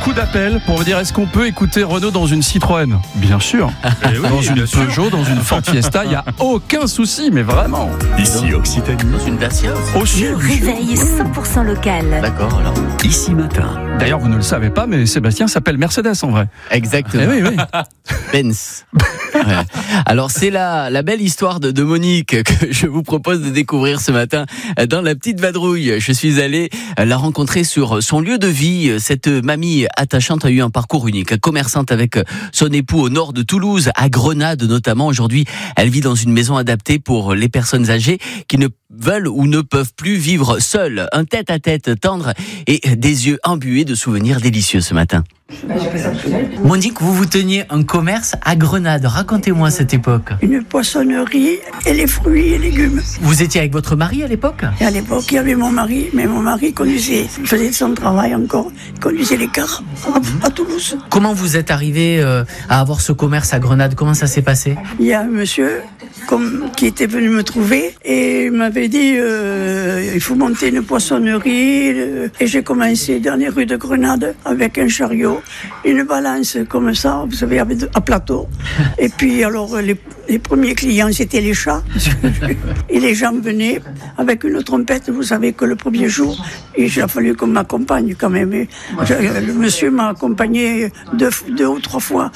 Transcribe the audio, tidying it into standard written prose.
beaucoup d'appels pour me dire est-ce qu'on peut écouter Renaud dans une Citroën ? Bien sûr. Dans une Peugeot, dans une Ford Fiesta, il n'y a aucun souci, mais vraiment. Ici Occitanie. Dans une Dacia. Aussi. Le réveil 100% local. D'accord, alors. Ici Matin. D'ailleurs, vous ne le savez pas, mais Sébastien s'appelle Mercedes en vrai. Exactement. Eh oui. Benz. Ouais. Alors c'est la belle histoire de Monique que je vous propose de découvrir ce matin dans la petite vadrouille. Je suis allé la rencontrer sur son lieu de vie. Cette mamie attachante a eu un parcours unique. Commerçante avec son époux au nord de Toulouse, à Grenade notamment. Aujourd'hui, elle vit dans une maison adaptée pour les personnes âgées qui ne veulent ou ne peuvent plus vivre seules. Un tête-à-tête tendre et des yeux imbués de souvenirs délicieux ce matin. Monique, vous teniez un commerce à Grenade. Racontez-moi cette époque. Une poissonnerie et les fruits et légumes. Vous étiez avec votre mari à l'époque ? Et à l'époque, il y avait mon mari, mais mon mari conduisait, il faisait son travail encore, il conduisait les cars à Toulouse. Comment vous êtes arrivé à avoir ce commerce à Grenade ? Comment ça s'est passé ? Il y a un monsieur qui était venu me trouver et m'avait dit il faut monter une poissonnerie. Et j'ai commencé dans les rues de Grenade avec un chariot, une balance comme ça, vous savez, à plateau. Et puis alors les premiers clients c'était les chats. Et les gens venaient avec une trompette. Vous savez que le premier jour, il a fallu qu'on m'accompagne quand même. Le monsieur m'a accompagné deux ou trois fois.